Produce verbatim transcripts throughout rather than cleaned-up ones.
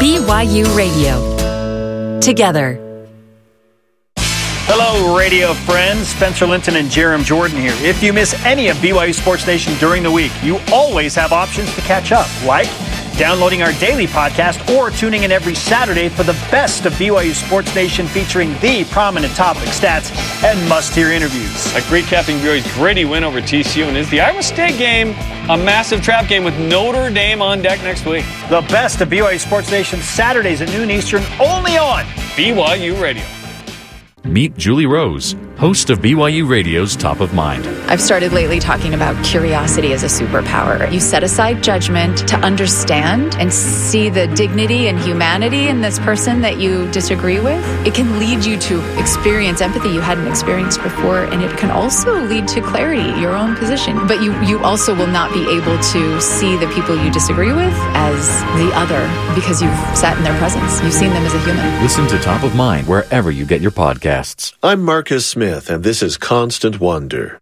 B Y U Radio. Together. Hello, radio friends. Spencer Linton and Jerem Jordan here. If you miss any of B Y U Sports Nation during the week, you always have options to catch up, like downloading our daily podcast or tuning in every Saturday for the best of B Y U Sports Nation, featuring the prominent topic, stats, and must-hear interviews. Like recapping B Y U's gritty win over T C U, and is the Iowa State game a massive trap game with Notre Dame on deck next week? The best of B Y U Sports Nation, Saturdays at noon Eastern, only on B Y U Radio. Meet Julie Rose, host of B Y U Radio's Top of Mind. I've started lately talking about curiosity as a superpower. You set aside judgment to understand and see the dignity and humanity in this person that you disagree with. It can lead you to experience empathy you hadn't experienced before, and it can also lead to clarity, your own position. But you, you also will not be able to see the people you disagree with as the other because you've sat in their presence. You've seen them as a human. Listen to Top of Mind wherever you get your podcasts. I'm Marcus Smith, and this is Constant Wonder.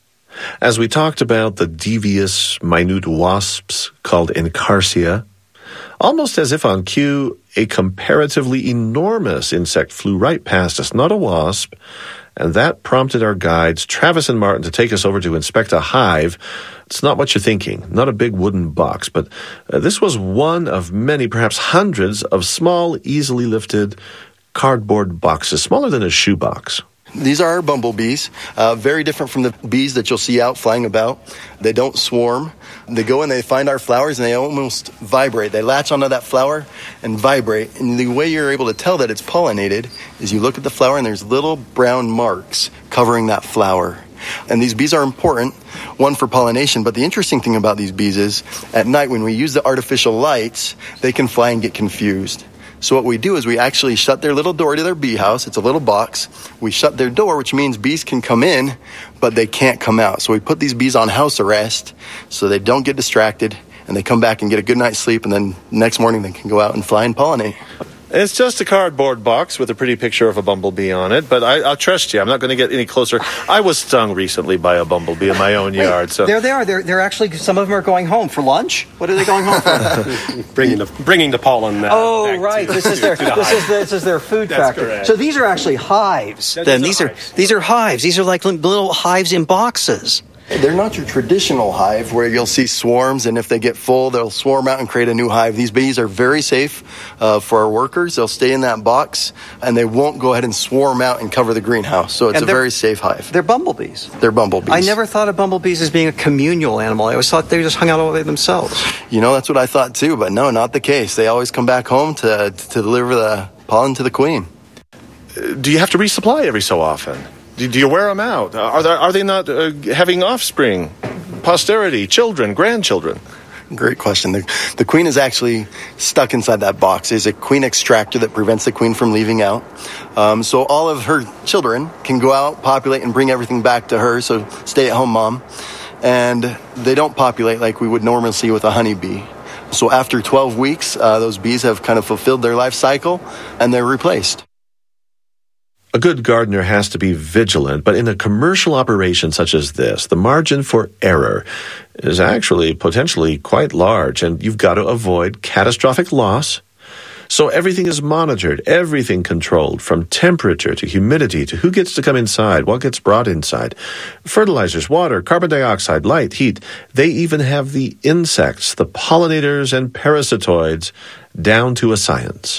As we talked about the devious, minute wasps called Encarsia, almost as if on cue, a comparatively enormous insect flew right past us, not a wasp, and that prompted our guides, Travis and Martin, to take us over to inspect a hive. It's not what you're thinking, not a big wooden box, but uh, this was one of many, perhaps hundreds, of small, easily lifted cardboard boxes, smaller than a shoebox. These are our bumblebees, uh, very different from the bees that you'll see out flying about. They don't swarm. They go and they find our flowers and they almost vibrate. They latch onto that flower and vibrate. And the way you're able to tell that it's pollinated is you look at the flower and there's little brown marks covering that flower. And these bees are important, one for pollination, but the interesting thing about these bees is at night when we use the artificial lights, they can fly and get confused. So what we do is we actually shut their little door to their bee house. It's a little box. We shut their door, which means bees can come in, but they can't come out. So we put these bees on house arrest so they don't get distracted, and they come back and get a good night's sleep, and then next morning they can go out and fly and pollinate. It's just a cardboard box with a pretty picture of a bumblebee on it, but I, I'll trust you. I'm not going to get any closer. I was stung recently by a bumblebee in my own Wait, yard. So there they are. They're, they're actually, some of them are going home for lunch. What are they going home for? bringing the bringing the pollen. Uh, oh, right. To, this is their to the this hive. is the, this is their food That's factory. correct. So these are actually hives. That then is these a are hive. these are hives. These are like little hives in boxes. They're not your traditional hive where you'll see swarms, and if they get full, they'll swarm out and create a new hive. These bees are very safe uh, for our workers. They'll stay in that box, and they won't go ahead and swarm out and cover the greenhouse. So it's And a they're- very safe hive. They're bumblebees. They're bumblebees. I never thought of bumblebees as being a communal animal. I always thought they just hung out all by themselves. You know, that's what I thought too, but no, not the case. They always come back home to, to deliver the pollen to the queen. do you have to resupply every so often? Do, do you wear them out? Are, there, are they not uh, having offspring, posterity, children, grandchildren? Great question. The, the queen is actually stuck inside that box. There's a queen extractor that prevents the queen from leaving out. Um, so all of her children can go out, populate, and bring everything back to her. So stay at home mom. And they don't populate like we would normally see with a honeybee. So after twelve weeks, uh, those bees have kind of fulfilled their life cycle and they're replaced. A good gardener has to be vigilant, but in a commercial operation such as this, the margin for error is actually potentially quite large, and you've got to avoid catastrophic loss. So everything is monitored, everything controlled, from temperature to humidity to who gets to come inside, what gets brought inside. Fertilizers, water, carbon dioxide, light, heat. They even have the insects, the pollinators and parasitoids, down to a science.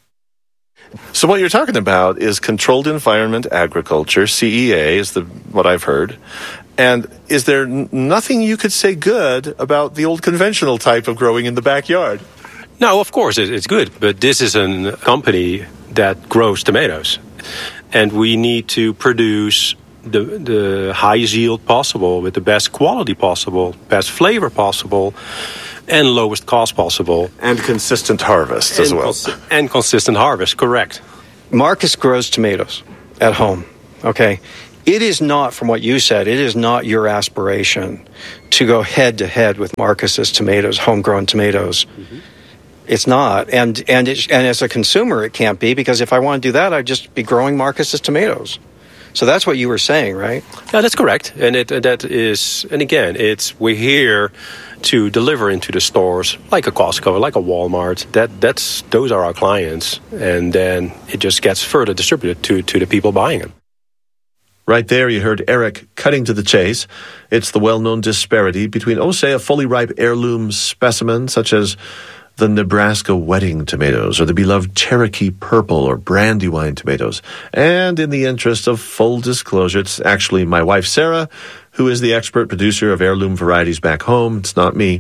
So what you're talking about is controlled environment agriculture, C E A is the what I've heard. And is there n- nothing you could say good about the old conventional type of growing in the backyard? No, of course it, it's good, but this is a company that grows tomatoes, and we need to produce the the highest yield possible with the best quality possible, best flavor possible, and lowest cost possible. And consistent harvests as and well. Cons- and consistent harvest, correct. Marcus grows tomatoes at home, okay? It is not, from what you said, it is not your aspiration to go head-to-head with Marcus's tomatoes, homegrown tomatoes. Mm-hmm. It's not. And and, it, and as a consumer, it can't be, because if I want to do that, I'd just be growing Marcus's tomatoes. So that's what you were saying, right? Yeah, that's correct. And it that is, and again, it's we're here to deliver into the stores, like a Costco, like a Walmart. That that's those are our clients, and then it just gets further distributed to, to the people buying it. Right there, you heard Eric cutting to the chase. It's the well-known disparity between, oh, say, a fully ripe heirloom specimen, such as the Nebraska wedding tomatoes or the beloved Cherokee purple or Brandywine tomatoes. And in the interest of full disclosure, it's actually my wife, Sarah, who is the expert producer of heirloom varieties back home. It's not me.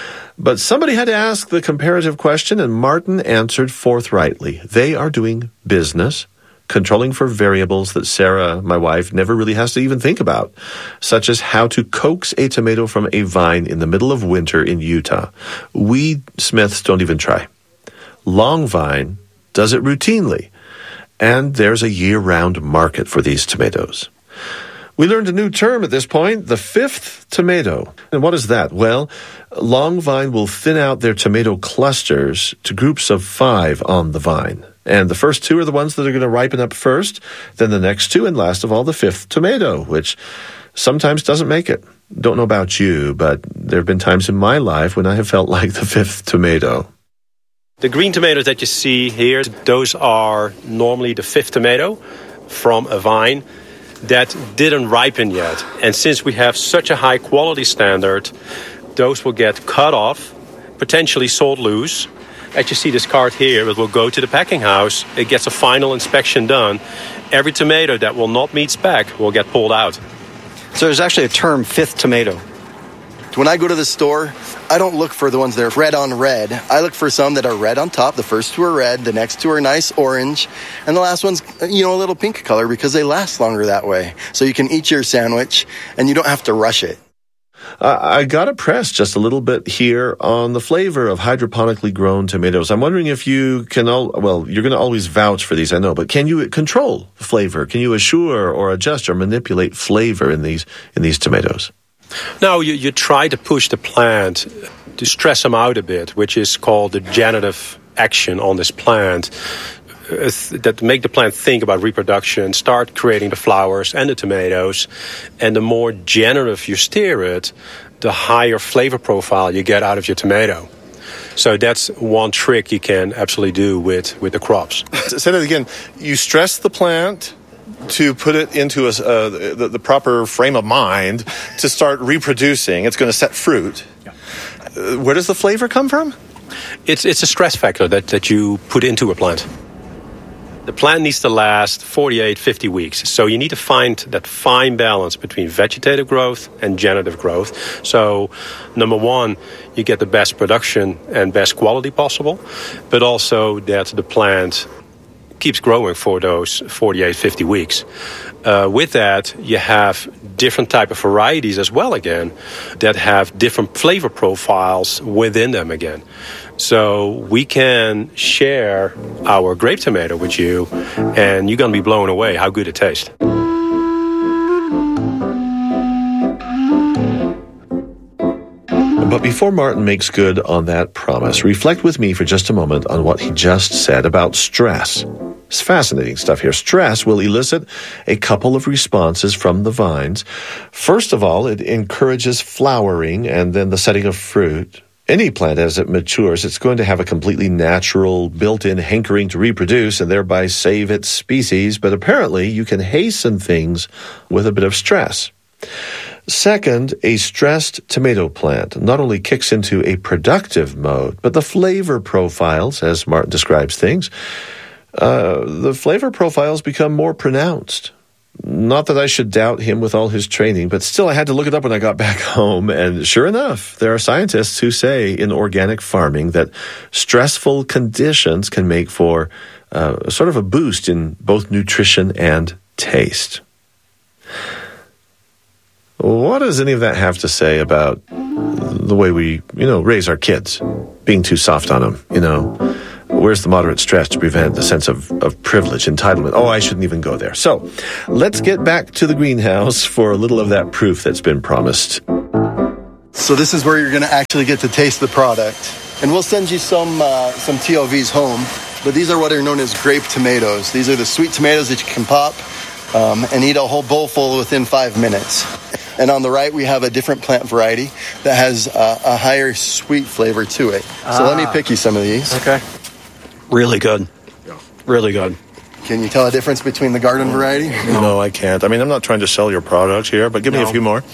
But somebody had to ask the comparative question, and Martin answered forthrightly. They are doing business, controlling for variables that Sarah, my wife, never really has to even think about, such as how to coax a tomato from a vine in the middle of winter in Utah. We Smiths don't even try. Longvine does it routinely, and there's a year-round market for these tomatoes. We learned a new term at this point, the fifth tomato. And what is that? Well, Longvine will thin out their tomato clusters to groups of five on the vine. And the first two are the ones that are going to ripen up first, then the next two, and last of all, the fifth tomato, which sometimes doesn't make it. Don't know about you, but there have been times in my life when I have felt like the fifth tomato. The green tomatoes that you see here, those are normally the fifth tomato from a vine that didn't ripen yet. And since we have such a high quality standard, those will get cut off, potentially sold loose. As you see this cart here, it will go to the packing house. It gets a final inspection done. Every tomato that will not meet spec will get pulled out. So there's actually a term, fifth tomato. When I go to the store, I don't look for the ones that are red on red. I look for some that are red on top. The first two are red, the next two are nice orange, and the last one's, you know, a little pink color because they last longer that way. So you can eat your sandwich and you don't have to rush it. Uh, I got to press just a little bit here on the flavor of hydroponically grown tomatoes. I'm wondering if you can, all, well, you're going to always vouch for these, I know, but can you control flavor? Can you assure or adjust or manipulate flavor in these in these tomatoes? No, you, you try to push the plant to stress them out a bit, which is called the generative action on this plant, uh, that make the plant think about reproduction, start creating the flowers and the tomatoes. And the more generative you steer it, the higher flavor profile you get out of your tomato. So that's one trick you can absolutely do with, with the crops. Say that again. You stress the plant to put it into a, uh, the, the proper frame of mind to start reproducing. It's going to set fruit. Yeah. Uh, where does the flavor come from? It's it's a stress factor that, that you put into a plant. The plant needs to last forty-eight, fifty weeks. So you need to find that fine balance between vegetative growth and generative growth. So number one, you get the best production and best quality possible, but also that the plant keeps growing for those forty-eight, fifty weeks. Uh, with that, you have different type of varieties as well again that have different flavor profiles within them again. So we can share our grape tomato with you, and you're going to be blown away how good it tastes. But before Martin makes good on that promise, reflect with me for just a moment on what he just said about stress. It's fascinating stuff here. Stress will elicit a couple of responses from the vines. First of all, it encourages flowering and then the setting of fruit. Any plant, as it matures, it's going to have a completely natural, built-in hankering to reproduce and thereby save its species. But apparently, you can hasten things with a bit of stress. Second, a stressed tomato plant not only kicks into a productive mode, but the flavor profiles, as Martin describes things, uh, the flavor profiles become more pronounced. Not that I should doubt him with all his training, but still I had to look it up when I got back home. And sure enough, there are scientists who say in organic farming that stressful conditions can make for uh, sort of a boost in both nutrition and taste. What does any of that have to say about the way we, you know, raise our kids? Being too soft on them, you know? Where's the moderate stress to prevent the sense of, of privilege, entitlement? Oh, I shouldn't even go there. So let's get back to the greenhouse for a little of that proof that's been promised. So this is where you're going to actually get to taste the product. And we'll send you some uh, some T O Vs home. But these are what are known as grape tomatoes. These are the sweet tomatoes that you can pop um, and eat a whole bowl full within five minutes. And on the right, we have a different plant variety that has uh, a higher sweet flavor to it. So ah. let me pick you some of these. Okay. Really good. Really good. Can you tell a difference between the garden variety? No, no I can't. I mean, I'm not trying to sell your product here, but give no. me a few more.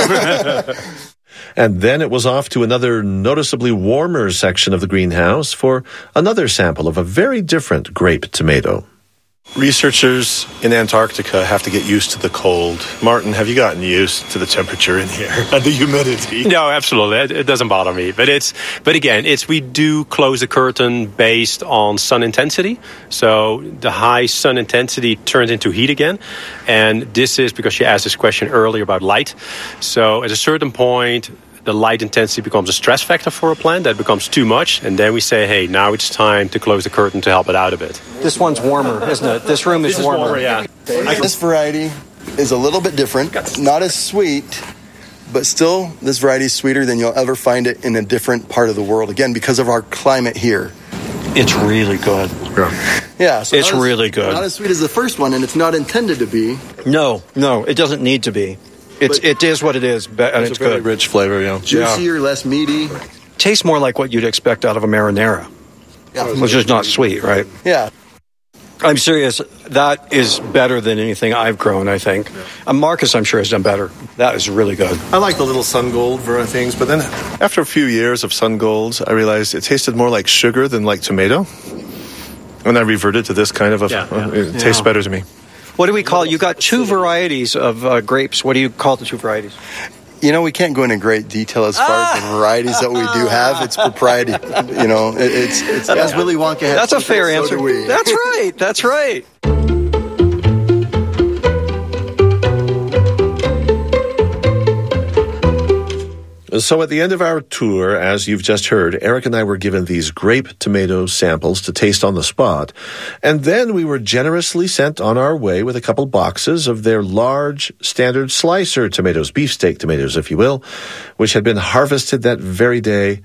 And then it was off to another noticeably warmer section of the greenhouse for another sample of a very different grape tomato. Researchers in Antarctica have to get used to the cold. Martin, have you gotten used to the temperature in here and the humidity? No, absolutely. It, it doesn't bother me. But it's, but again, it's we do close the curtain based on sun intensity. So the high sun intensity turns into heat again. And this is because you asked this question earlier about light. So at a certain point, the light intensity becomes a stress factor for a plant. That becomes too much. And then we say, hey, now it's time to close the curtain to help it out a bit. This one's warmer, isn't it? This room is this warmer. Is warmer yeah. This variety is a little bit different. Not as sweet, but still this variety is sweeter than you'll ever find it in a different part of the world. Again, because of our climate here. It's really good. Yeah, yeah so it's as, really good. Not as sweet as the first one, and it's not intended to be. No, no, it doesn't need to be. It's, it is what it is, and it's, it's a very good. rich flavor, yeah. Juicier, yeah. less meaty. Tastes more like what you'd expect out of a marinara, yeah. which is not sweet, right? Yeah. I'm serious. That is better than anything I've grown, I think. Yeah. Uh, Marcus, I'm sure, has done better. That is really good. I like the little sun gold things, but then after a few years of sun golds, I realized it tasted more like sugar than like tomato. And I reverted to this kind of a... Yeah, yeah. Uh, it tastes yeah. better to me. What do we call it? You got two varieties of uh, grapes. What do you call the two varieties? You know, we can't go into great detail as far ah! as the varieties that we do have. It's propriety. You know, it, it's, it's as Willy Wonka has. That's a fair so answer. Do we. That's right. That's right. So at the end of our tour, as you've just heard, Eric and I were given these grape tomato samples to taste on the spot. And then we were generously sent on our way with a couple boxes of their large standard slicer tomatoes, beefsteak tomatoes, if you will, which had been harvested that very day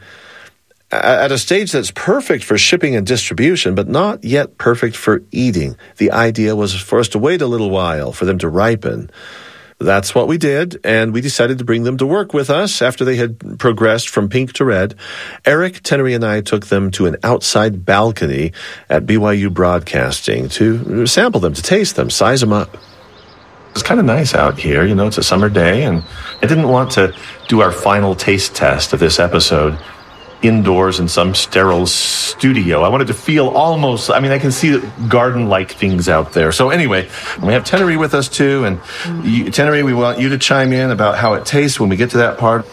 at a stage that's perfect for shipping and distribution, but not yet perfect for eating. The idea was for us to wait a little while for them to ripen. That's what we did, and we decided to bring them to work with us after they had progressed from pink to red. Eric Tenery and I took them to an outside balcony at B Y U Broadcasting to sample them, to taste them, size them up. It's kind of nice out here, you know, it's a summer day, and I didn't want to do our final taste test of this episode indoors in some sterile studio. I wanted to feel almost, I mean, I can see garden-like things out there. So anyway, we have Tenery with us too, and you, Tenery, we want you to chime in about how it tastes when we get to that part.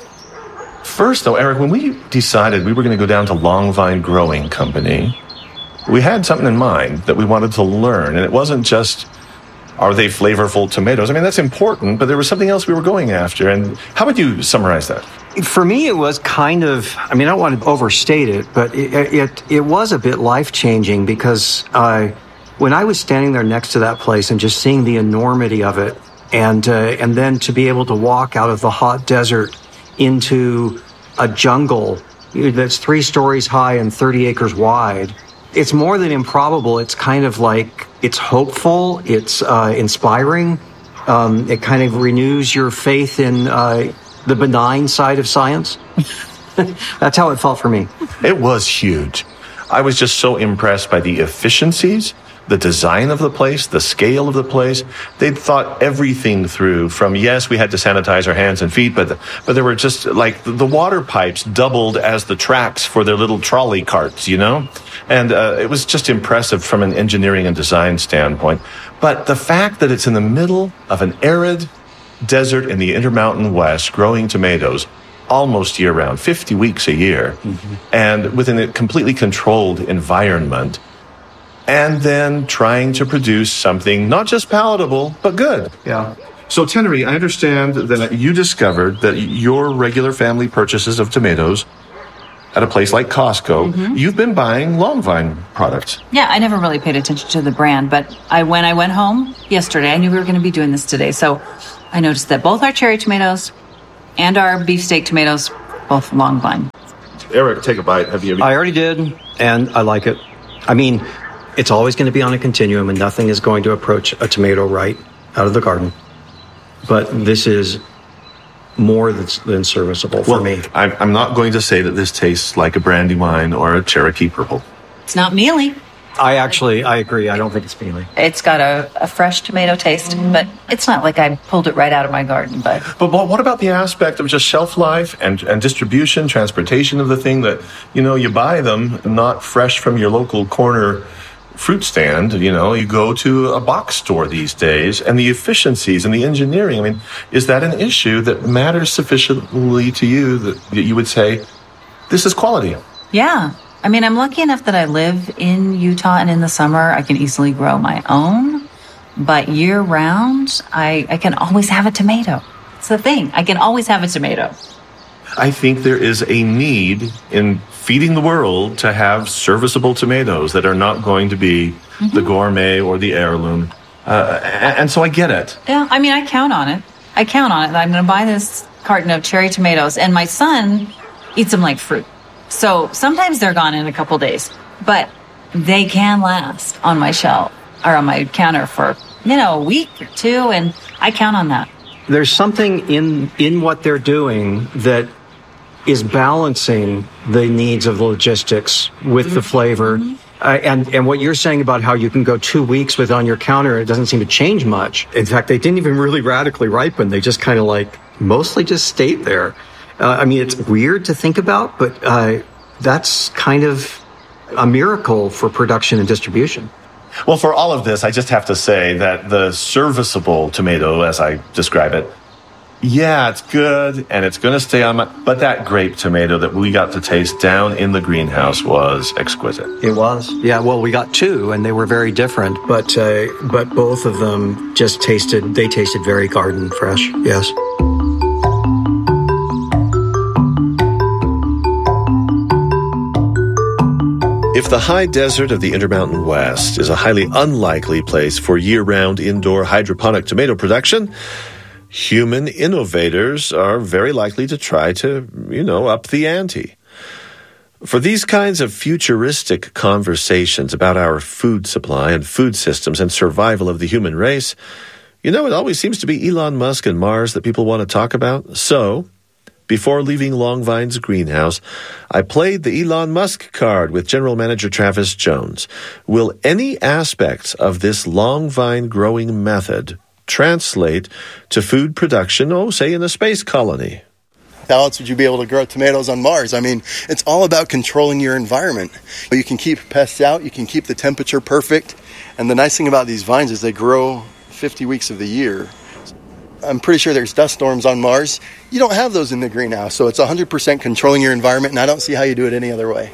First though, Eric, when we decided we were going to go down to Longvine Growing Company, we had something in mind that we wanted to learn, and it wasn't just, are they flavorful tomatoes? I mean, that's important, but there was something else we were going after, and how would you summarize that? For me, it was kind of, I mean, I don't want to overstate it, but it it, it was a bit life-changing because uh, when I was standing there next to that place and just seeing the enormity of it, and uh, and then to be able to walk out of the hot desert into a jungle that's three stories high and thirty acres wide, it's more than improbable. It's kind of like, it's hopeful, it's uh, inspiring, um, it kind of renews your faith in uh the benign side of science. That's how it felt for me. It was huge. I was just so impressed by the efficiencies, the design of the place, the scale of the place. They'd thought everything through from, yes, we had to sanitize our hands and feet, but, but there were just like the water pipes doubled as the tracks for their little trolley carts, you know? And uh, it was just impressive from an engineering and design standpoint. But the fact that it's in the middle of an arid desert in the Intermountain West growing tomatoes almost year-round, fifty weeks a year, mm-hmm. and within a completely controlled environment, and then trying to produce something not just palatable, but good. Yeah. So, Tenery, I understand that you discovered that your regular family purchases of tomatoes at a place like Costco, mm-hmm. you've been buying Longvine products. Yeah, I never really paid attention to the brand, but I when I went home yesterday, I knew we were going to be doing this today, so I noticed that both our cherry tomatoes and our beefsteak tomatoes, both Longvine. Eric, take a bite. Have you? I already did, and I like it. I mean, it's always going to be on a continuum, and nothing is going to approach a tomato right out of the garden. But this is more than, than serviceable for well, me. I'm, I'm not going to say that this tastes like a Brandywine or a Cherokee Purple. It's not mealy. I actually, I agree. I don't think it's mealy. It's got a, a fresh tomato taste, but it's not like I pulled it right out of my garden. But But what about the aspect of just shelf life and, and distribution, transportation of the thing that, you know, you buy them not fresh from your local corner fruit stand, you know, you go to a box store these days, and the efficiencies and the engineering, I mean, is that an issue that matters sufficiently to you that, that you would say, this is quality? yeah. I mean, I'm lucky enough that I live in Utah, and in the summer I can easily grow my own. But year round, I, I can always have a tomato. It's the thing. I can always have a tomato. I think there is a need in feeding the world to have serviceable tomatoes that are not going to be mm-hmm. the gourmet or the heirloom. Uh, and, and so I get it. Yeah, I mean, I count on it. I count on it. I'm going to buy this carton of cherry tomatoes, and my son eats them like fruit. So sometimes they're gone in a couple days, but they can last on my shelf or on my counter for, you know, a week or two, and I count on that. There's something in in what they're doing that is balancing the needs of the logistics with mm-hmm. the flavor. Mm-hmm. Uh, and, and what you're saying about how you can go two weeks with on your counter, it doesn't seem to change much. In fact, they didn't even really radically ripen. They just kind of like mostly just stayed there. Uh, I mean, it's weird to think about, but uh, that's kind of a miracle for production and distribution. Well, for all of this, I just have to say that the serviceable tomato, as I describe it, yeah, it's good, and it's going to stay on my... But that grape tomato that we got to taste down in the greenhouse was exquisite. It was. Yeah, well, we got two, and they were very different, but uh, but both of them just tasted... They tasted very garden fresh, yes. If the high desert of the Intermountain West is a highly unlikely place for year-round indoor hydroponic tomato production, human innovators are very likely to try to, you know, up the ante. For these kinds of futuristic conversations about our food supply and food systems and survival of the human race, you know, it always seems to be Elon Musk and Mars that people want to talk about. So, before leaving Longvine's greenhouse, I played the Elon Musk card with General Manager Travis Jones. Will any aspects of this Longvine growing method translate to food production, oh, say, in a space colony? How else would you be able to grow tomatoes on Mars? I mean, it's all about controlling your environment. You can keep pests out, you can keep the temperature perfect, and the nice thing about these vines is they grow fifty weeks of the year. I'm pretty sure there's dust storms on Mars. You don't have those in the greenhouse, so it's one hundred percent controlling your environment, and I don't see how you do it any other way.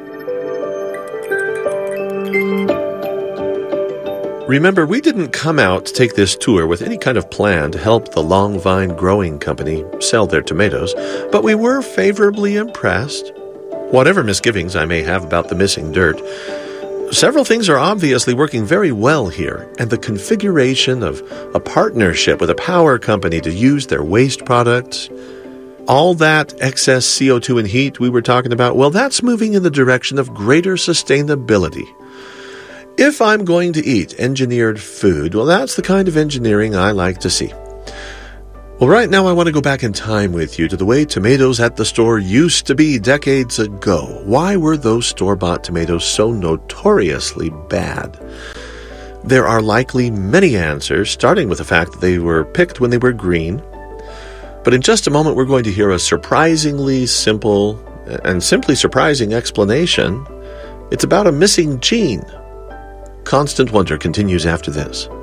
Remember, we didn't come out to take this tour with any kind of plan to help the Longvine Growing Company sell their tomatoes, but we were favorably impressed. Whatever misgivings I may have about the missing dirt, several things are obviously working very well here, and the configuration of a partnership with a power company to use their waste products, all that excess C O two and heat we were talking about, well, that's moving in the direction of greater sustainability. If I'm going to eat engineered food, well, that's the kind of engineering I like to see. Well, right now I want to go back in time with you to the way tomatoes at the store used to be decades ago. Why were those store-bought tomatoes so notoriously bad? There are likely many answers, starting with the fact that they were picked when they were green. But in just a moment, we're going to hear a surprisingly simple and simply surprising explanation. It's about a missing gene. Constant Wonder continues after this.